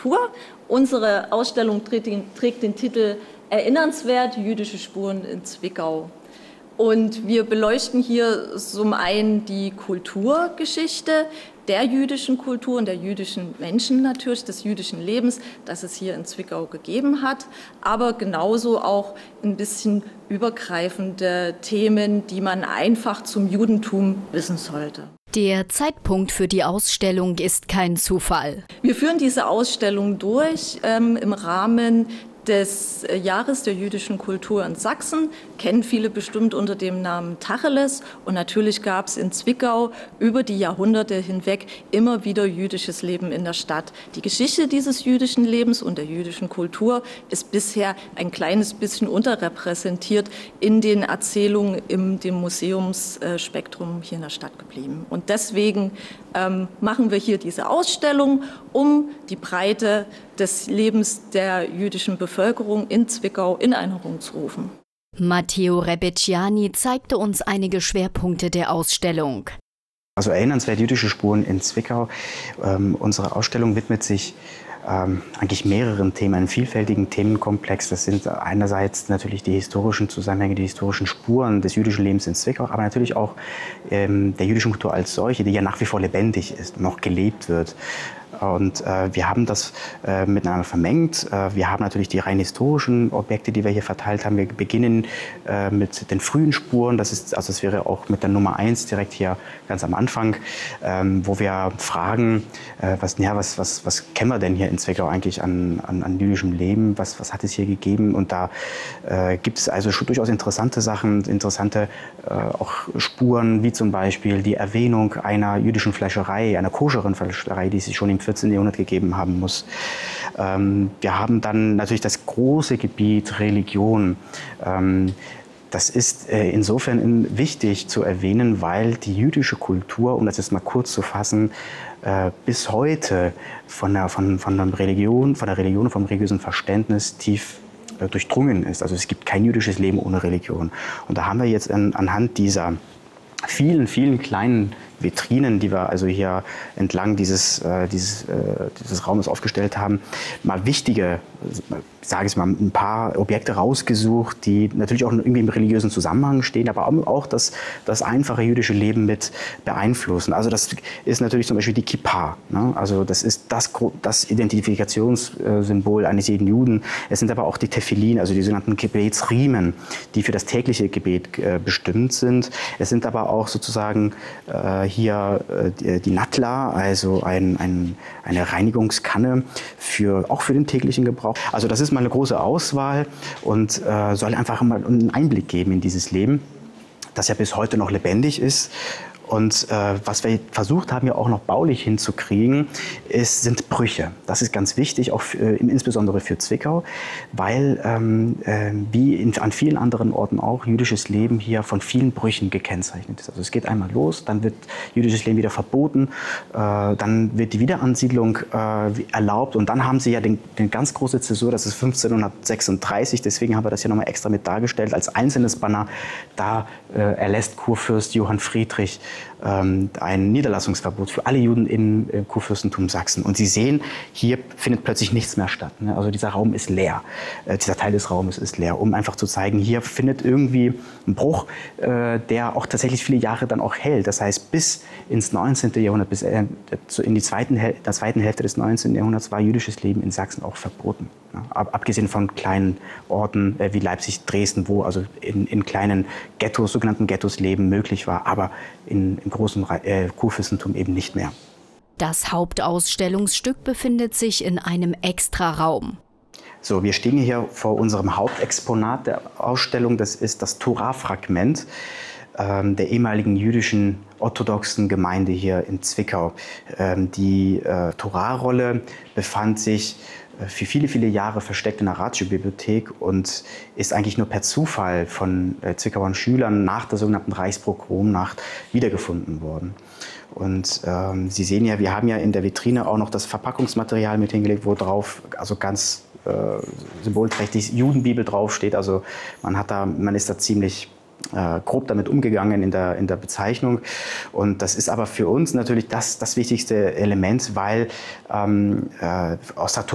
Kultur. Unsere Ausstellung trägt den Titel Erinnernswert, jüdische Spuren in Zwickau. Und wir beleuchten hier zum einen die Kulturgeschichte der jüdischen Kultur und der jüdischen Menschen natürlich, des jüdischen Lebens, das es hier in Zwickau gegeben hat, aber genauso auch ein bisschen übergreifende Themen, die man einfach zum Judentum wissen sollte. Der Zeitpunkt für die Ausstellung ist kein Zufall. Wir führen diese Ausstellung durch im Rahmen des Jahres der jüdischen Kultur in Sachsen, kennen viele bestimmt unter dem Namen Tacheles. Und natürlich gab es in Zwickau über die Jahrhunderte hinweg immer wieder jüdisches Leben in der Stadt. Die Geschichte dieses jüdischen Lebens und der jüdischen Kultur ist bisher ein kleines bisschen unterrepräsentiert in den Erzählungen im dem Museumsspektrum hier in der Stadt geblieben. Und deswegen machen wir hier diese Ausstellung, um die Breite des Lebens der jüdischen Bevölkerung in Zwickau in Erinnerung zu rufen. Matteo Rebecciani zeigte uns einige Schwerpunkte der Ausstellung. Also erinnernswert jüdische Spuren in Zwickau. Unsere Ausstellung widmet sich eigentlich mehreren Themen, einem vielfältigen Themenkomplex. Das sind einerseits natürlich die historischen Zusammenhänge, die historischen Spuren des jüdischen Lebens in Zwickau, aber natürlich auch der jüdischen Kultur als solche, die ja nach wie vor lebendig ist, noch gelebt wird. Und wir haben das miteinander vermengt. Wir haben natürlich die rein historischen Objekte, die wir hier verteilt haben. Wir beginnen mit den frühen Spuren. Das wäre auch mit der Nummer 1 direkt hier ganz am Anfang, wo wir fragen, was kennen wir denn hier in Zwickau eigentlich an jüdischem Leben? Was hat es hier gegeben? Und da gibt es also durchaus interessante Sachen, interessante auch Spuren, wie zum Beispiel die Erwähnung einer jüdischen Fleischerei, einer koscheren Fleischerei, die sich schon im 14. Jahrhundert gegeben haben muss. Wir haben dann natürlich das große Gebiet Religion. Das ist insofern wichtig zu erwähnen, weil die jüdische Kultur, um das jetzt mal kurz zu fassen, bis heute von der Religion, vom religiösen Verständnis tief durchdrungen ist. Also es gibt kein jüdisches Leben ohne Religion. Und da haben wir jetzt anhand dieser vielen, vielen kleinen Vitrinen, die wir also hier entlang dieses Raumes aufgestellt haben, mal wichtige, sage ich mal, ein paar Objekte rausgesucht, die natürlich auch irgendwie im religiösen Zusammenhang stehen, aber auch das einfache jüdische Leben mit beeinflussen. Also das ist natürlich zum Beispiel die Kippa, ne? Also das ist das Identifikationssymbol eines jeden Juden. Es sind aber auch die Tefillin, also die sogenannten Gebetsriemen, die für das tägliche Gebet bestimmt sind. Es sind aber auch sozusagen hier die Natla, also eine Reinigungskanne auch für den täglichen Gebrauch. Also das ist mal eine große Auswahl und soll einfach mal einen Einblick geben in dieses Leben, das ja bis heute noch lebendig ist. Und was wir versucht haben, ja auch noch baulich hinzukriegen, sind Brüche. Das ist ganz wichtig, auch insbesondere für Zwickau, weil wie an vielen anderen Orten auch jüdisches Leben hier von vielen Brüchen gekennzeichnet ist. Also es geht einmal los, dann wird jüdisches Leben wieder verboten, dann wird die Wiederansiedlung erlaubt und dann haben sie ja den ganz große Zäsur, das ist 1536, deswegen haben wir das hier nochmal extra mit dargestellt als einzelnes Banner. Da erlässt Kurfürst Johann Friedrich ein Niederlassungsverbot für alle Juden im Kurfürstentum Sachsen. Und Sie sehen, hier findet plötzlich nichts mehr statt. Also dieser Raum ist leer, dieser Teil des Raumes ist leer, um einfach zu zeigen, hier findet irgendwie ein Bruch, der auch tatsächlich viele Jahre dann auch hält. Das heißt, bis ins 19. Jahrhundert, bis in der zweiten Hälfte des 19. Jahrhunderts war jüdisches Leben in Sachsen auch verboten. Abgesehen von kleinen Orten wie Leipzig, Dresden, wo also in kleinen Ghettos, sogenannten Ghettos Leben möglich war, aber im großen Kurfürstentum eben nicht mehr. Das Hauptausstellungsstück befindet sich in einem Extraraum. So, wir stehen hier vor unserem Hauptexponat der Ausstellung. Das ist das Torah-Fragment der ehemaligen jüdischen orthodoxen Gemeinde hier in Zwickau. Die Torah-Rolle befand sich für viele, viele Jahre versteckt in der Ratio-Bibliothek und ist eigentlich nur per Zufall von Zwickauer Schülern nach der sogenannten Reichspogromnacht wiedergefunden worden. Und Sie sehen ja, wir haben ja in der Vitrine auch noch das Verpackungsmaterial mit hingelegt, wo drauf, also ganz symbolträchtig Judenbibel draufsteht. Also man ist da ziemlich grob damit umgegangen in der Bezeichnung. Und das ist aber für uns natürlich das wichtigste Element, weil aus der